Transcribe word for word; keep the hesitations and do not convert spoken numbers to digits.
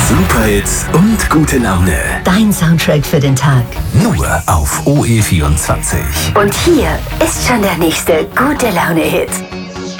Superhits und gute Laune. Dein Soundtrack für den Tag. Nur auf O E vierundzwanzig. Und hier ist schon der nächste gute Laune-Hit.